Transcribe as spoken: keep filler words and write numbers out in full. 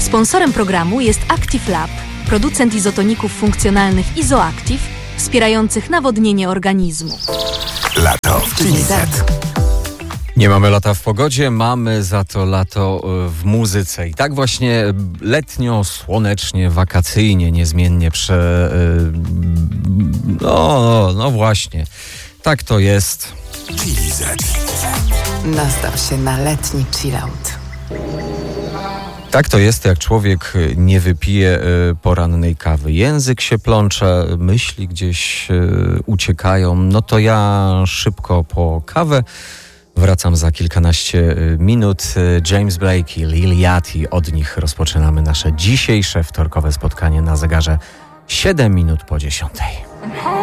Sponsorem programu jest Active Lab, producent izotoników funkcjonalnych Izoactive, wspierających nawodnienie organizmu. Lato w Chili Z. Nie mamy lata w pogodzie, mamy za to lato w muzyce. I tak właśnie letnio, słonecznie, wakacyjnie, niezmiennie prze... No, no właśnie. Tak to jest. Chili Z. Nastaw się na letni chillout. Tak to jest, jak człowiek nie wypije porannej kawy. Język się plącze, myśli gdzieś uciekają. No to ja szybko po kawę. Wracam za kilkanaście minut. James Blake i Lil Yachty. Od nich rozpoczynamy nasze dzisiejsze wtorkowe spotkanie na zegarze siedem minut po dziesiątej.